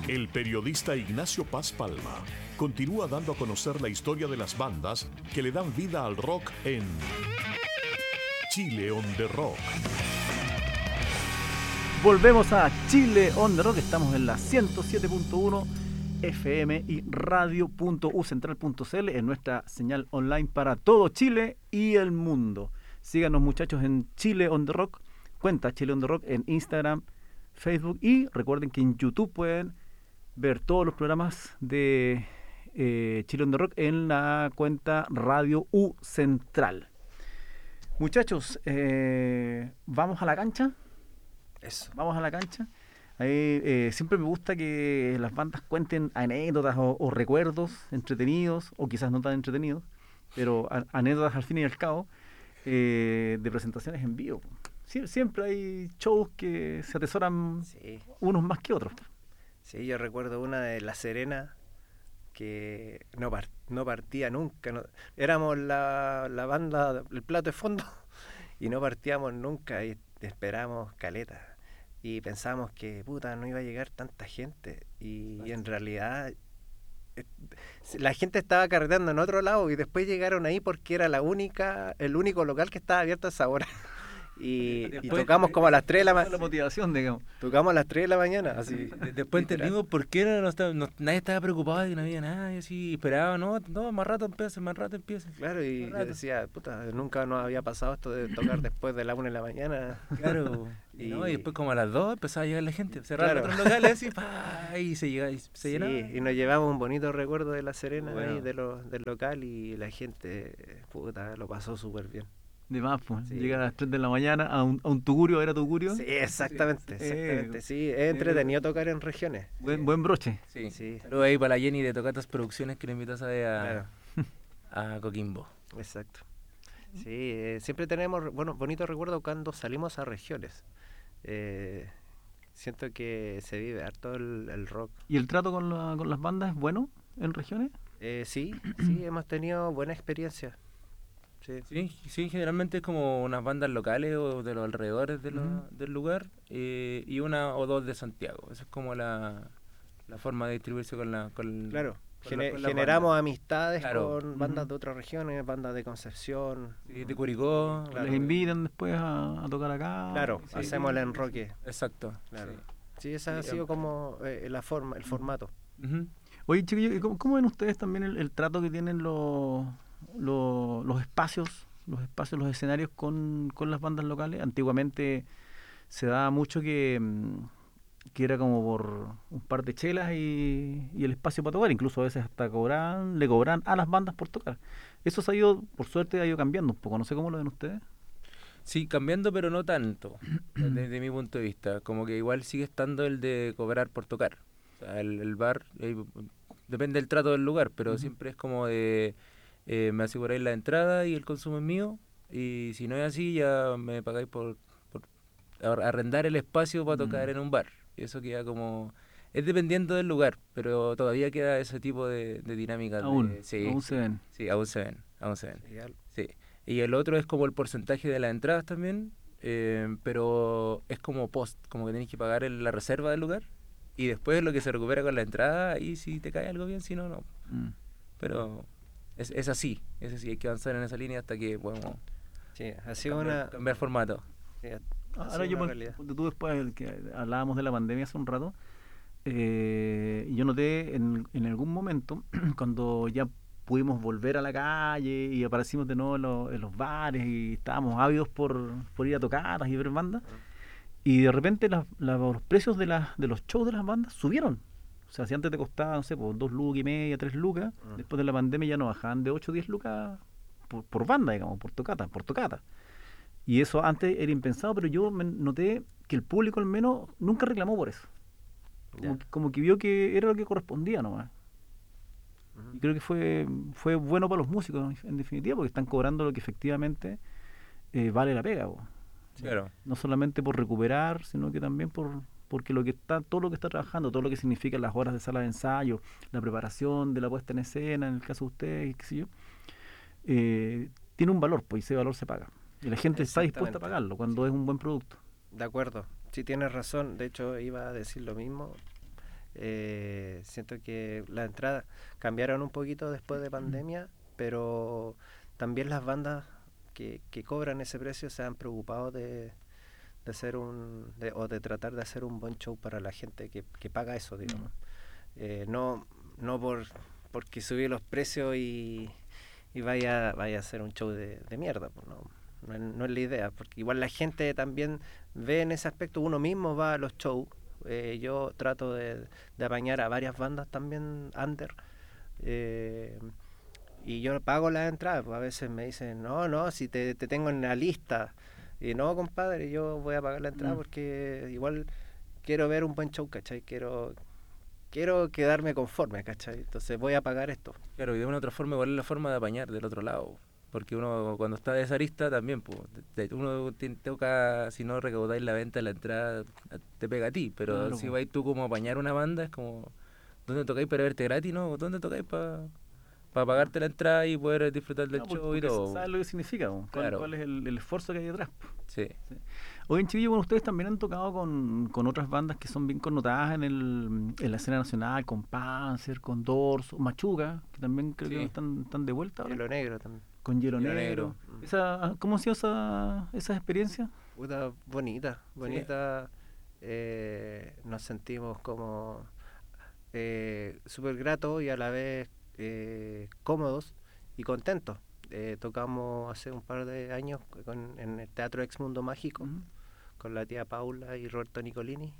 El periodista Ignacio Paz Palma continúa dando a conocer la historia de las bandas que le dan vida al rock en Chile on the Rock. Volvemos a Chile on the Rock, estamos en la 107.1 FM y radio.ucentral.cl en nuestra señal online para todo Chile y el mundo. Síganos, muchachos, en Chile on the Rock, cuenta Chile on the Rock en Instagram, Facebook, y recuerden que en YouTube pueden ver todos los programas de Chile on the Rock en la cuenta Radio U Central. Muchachos, vamos a la cancha. Eso. Vamos a la cancha. Ahí, siempre me gusta que las bandas cuenten anécdotas o recuerdos entretenidos, o quizás no tan entretenidos, pero anécdotas al fin y al cabo, de presentaciones en vivo. Siempre hay shows que se atesoran, sí, unos más que otros. Sí, yo recuerdo una de La Serena que no partía nunca. Éramos la banda, el plato de fondo, y no partíamos nunca, y esperamos caleta. Y pensábamos que no iba a llegar tanta gente. Y en realidad la gente estaba carreteando en otro lado, y después llegaron ahí porque era el único local que estaba abierto a esa hora. Y tocamos como a las 3 de la mañana. La motivación, digamos. Tocamos a las 3 de la mañana. Así, después entendimos por qué nadie estaba preocupado y no había nadie, así, esperaba, no, más rato empieza. Claro, y yo decía, nunca nos había pasado esto de tocar después de la 1 de la mañana. Claro. y después como a las 2 empezaba a llegar la gente, cerraron otros locales así, y se llenaba. Sí, y nos llevamos un bonito recuerdo de La Serena, ahí, del local, y la gente, lo pasó súper bien. De más, pues, sí. Llegar a las 3 de la mañana a un tugurio, ¿a ver a tugurio? Sí, exactamente. Sí, es entretenido tocar en regiones. Buen broche. Sí. Saludos ahí para la Jenny de Tocatas Producciones, que le invitó a Coquimbo. Exacto. Sí, siempre tenemos bonitos recuerdos cuando salimos a regiones. Siento que se vive harto el rock. ¿Y el trato con las bandas es bueno en regiones? Sí, hemos tenido buena experiencia. Sí, generalmente es como unas bandas locales o de los alrededores del lugar, y una o dos de Santiago. Esa es como la forma de distribuirse Claro, generamos amistades con bandas de otras regiones, bandas de Concepción, de Curicó. Claro. Les invitan después a tocar acá. Claro, hacemos el enroque. Exacto. Claro. Sí, esa ha sido como el formato. Uh-huh. Oye, chiquillos, ¿cómo ven ustedes también el trato que tienen los espacios, los escenarios con las bandas locales? Antiguamente se daba mucho que era como por un par de chelas y el espacio para tocar, incluso a veces hasta le cobran a las bandas por tocar. Eso se ha ido, por suerte, ha ido cambiando un poco. No sé cómo lo ven ustedes. Sí, cambiando, pero no tanto, desde mi punto de vista. Como que igual sigue estando el de cobrar por tocar. O sea, el bar, depende del trato del lugar, pero siempre es como de... me aseguráis la entrada y el consumo es mío, y si no es así ya me pagáis por arrendar el espacio para tocar en un bar. Y eso queda como... Es dependiendo del lugar, pero todavía queda ese tipo de dinámica. Aún se ven. Sí, aún se ven. Sí. Y el otro es como el porcentaje de las entradas también, pero es como como que tenéis que pagar la reserva del lugar, y después lo que se recupera con la entrada, y si te cae algo bien, si no, no. Pero... Es así, hay que avanzar en esa línea hasta que podemos cambiar formato. Sí, ahora tú después que hablábamos de la pandemia hace un rato, yo noté en algún momento, cuando ya pudimos volver a la calle y aparecimos de nuevo en los bares y estábamos ávidos por ir a tocar y ver bandas, y de repente los precios de los shows de las bandas subieron. O sea, si antes te costaba, no sé, por 2 lucas y media, 3 lucas, después de la pandemia ya no bajaban de 8 o 10 lucas por banda, digamos, por tocata. Y eso antes era impensado, pero yo noté que el público al menos nunca reclamó por eso. Como que vio que era lo que correspondía nomás. Y creo que fue bueno para los músicos, en definitiva, porque están cobrando lo que efectivamente vale la pega. Claro. No solamente por recuperar, sino que también porque todo lo que está trabajando, todo lo que significan las horas de sala de ensayo, la preparación de la puesta en escena, en el caso de ustedes, qué sé yo, tiene un valor, pues, y ese valor se paga. Y la gente está dispuesta a pagarlo cuando es un buen producto. De acuerdo, sí tienes razón. De hecho, iba a decir lo mismo. Siento que las entradas cambiaron un poquito después de pandemia, pero también las bandas que cobran ese precio se han preocupado de hacer o de tratar de hacer un buen show para la gente que paga eso, digamos. No porque subí los precios y vaya a hacer un show de mierda, pues no es la idea, porque igual la gente también ve en ese aspecto, uno mismo va a los shows. Yo trato de apañar a varias bandas también under, y yo pago las entradas, pues a veces me dicen, no, si te tengo en la lista, y no, compadre, yo voy a pagar la entrada porque igual quiero ver un buen show, ¿cachai? Quiero quedarme conforme, ¿cachai? Entonces voy a pagar esto. Claro, y de una u otra forma igual es la forma de apañar del otro lado. Porque uno cuando está de esa arista también, pues, uno toca, si no recaudáis la venta de la entrada, te pega a ti. Pero claro, si pues. vais tú como a apañar una banda, es como, ¿dónde tocáis para verte gratis? ¿No? ¿Dónde tocáis para pagarte la entrada y poder disfrutar del show y todo? ¿Sabes lo que significa? Claro. ¿Cuál es el esfuerzo que hay detrás? Sí. Oye, chiquillos, bueno, ustedes también han tocado con otras bandas que son bien connotadas en la escena nacional, con Panzer, con Dorso, Machuca, que también creo que están de vuelta ahora. Hielo Negro también. Con Hielo Negro. ¿Cómo ha sido esa experiencia? Puta, bonita. Nos sentimos como súper gratos y a la vez cómodos y contentos. Tocamos hace un par de años en el Teatro Ex Mundo Mágico, con la tía Paula y Roberto Nicolini.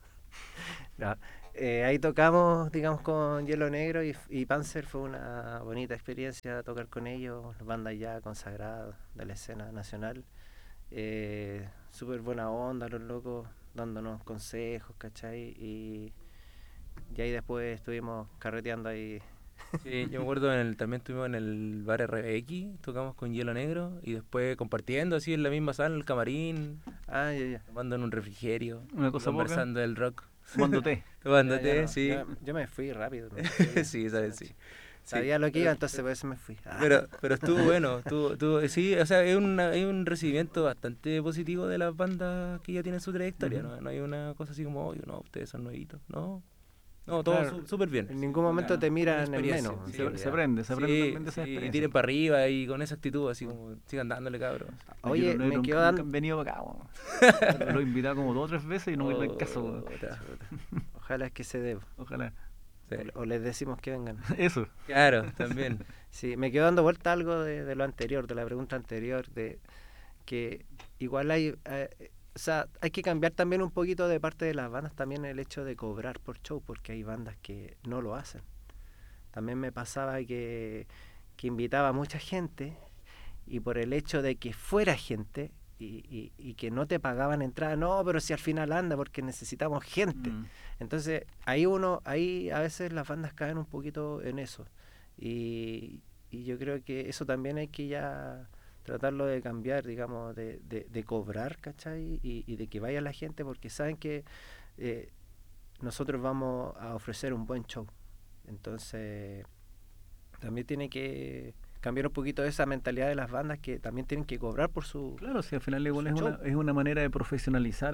Ahí tocamos, digamos, con Hielo Negro y Panzer. Fue una bonita experiencia tocar con ellos, bandas ya consagradas de la escena nacional. Súper buena onda, los locos dándonos consejos, ¿cachai? Y ahí después estuvimos carreteando ahí. Sí, yo me acuerdo también estuvimos en el bar RBX, tocamos con Hielo Negro y después compartiendo así en la misma sala, en el camarín, tomando en un refrigerio, una cosa conversando del rock. Tomando té. Tomando té, sí. Yo me fui rápido. Sí, sabes, sí. Sabía lo que iba, entonces por eso me fui. Pero estuvo bueno, sí, o sea, hay un recibimiento bastante positivo de las bandas que ya tienen su trayectoria, no hay una cosa así como, oye, no, ustedes son nuevitos, no, todo Claro, súper bien. En ningún momento te miran en menos. Sí, se aprende también de esa experiencia. Y tiren para arriba y con esa actitud, así como, sigan dándole, cabros. Oye, me quedo dando... han venido para acá, lo he invitado como 2 o 3 veces y no me dan caso. Ojalá que se dé. Ojalá. Sí. O les decimos que vengan. Eso. Claro, también. Sí, me quedo dando vuelta algo de lo anterior, de la pregunta anterior, de que igual hay... o sea, hay que cambiar también un poquito de parte de las bandas también el hecho de cobrar por show, porque hay bandas que no lo hacen. También me pasaba que invitaba a mucha gente y por el hecho de que fuera gente y que no te pagaban entrada, no, pero si al final anda porque necesitamos gente. Entonces ahí a veces las bandas caen un poquito en eso y yo creo que eso también hay que ya tratarlo de cambiar, digamos, de cobrar, ¿cachai? Y de que vaya la gente porque saben que nosotros vamos a ofrecer un buen show. Entonces también tiene que cambiar un poquito esa mentalidad de las bandas que también tienen que cobrar por su... Claro, si al final igual es una manera de profesionalizar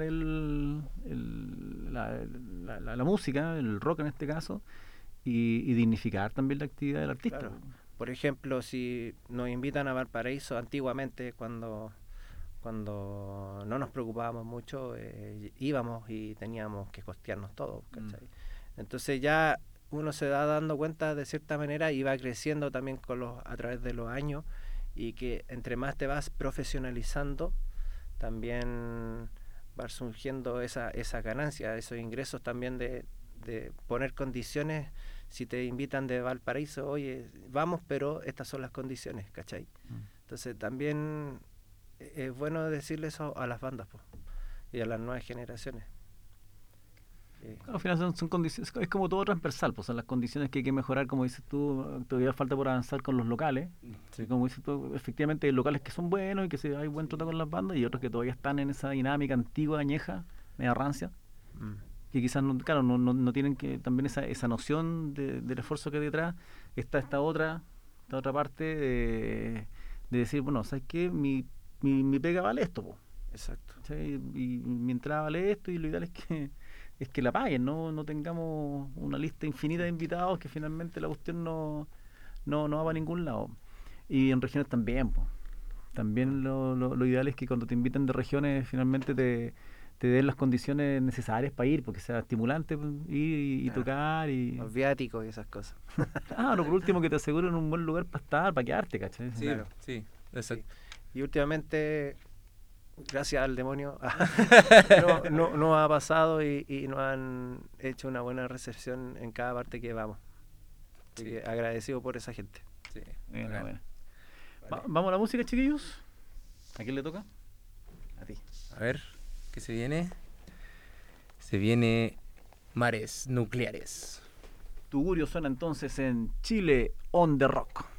la música, el rock en este caso, y dignificar también la actividad del artista. Claro. Por ejemplo, si nos invitan a Valparaíso antiguamente, cuando no nos preocupábamos mucho, íbamos y teníamos que costearnos todo, ¿cachai? Entonces ya uno se va dando cuenta de cierta manera y va creciendo también a través de los años, y que entre más te vas profesionalizando, también va surgiendo esa ganancia, esos ingresos también de poner condiciones. Si te invitan de Valparaíso, oye, vamos, pero estas son las condiciones, ¿cachai? Entonces también es bueno decirle eso a las bandas y a las nuevas generaciones. Al final son condiciones, es como todo transversal, pues son las condiciones que hay que mejorar, como dices tú, todavía falta por avanzar con los locales. Sí. Como dices tú, efectivamente hay locales que son buenos y que hay buen trato con las bandas, y otros que todavía están en esa dinámica antigua, añeja, media rancia. Que quizás no tienen que también esa noción del esfuerzo que hay detrás. Está esta otra parte de decir, bueno, ¿sabes qué? Mi pega vale esto, po. Exacto. ¿Sí? Y mi entrada vale esto, y lo ideal es que es que la paguen, no tengamos una lista infinita de invitados que finalmente la cuestión no va para ningún lado. Y en regiones también, po. También lo ideal es que cuando te inviten de regiones finalmente te den las condiciones necesarias para ir, porque sea estimulante ir y tocar y... Los viáticos y esas cosas. Claro, por último que te aseguren un buen lugar para estar, para quedarte, ¿cachai? Sí, Claro. sí, exacto. Y últimamente, gracias al demonio, no ha pasado y nos han hecho una buena recepción en cada parte que vamos. Así Sí. que agradecido por esa gente. Sí, Bueno, bacán. bueno. Vale. ¿Vamos a la música, chiquillos? ¿A quién le toca? A ti. A ver, ¿qué se viene? Se viene Mares Nucleares. Tugurio suena entonces en Chile on the Rock.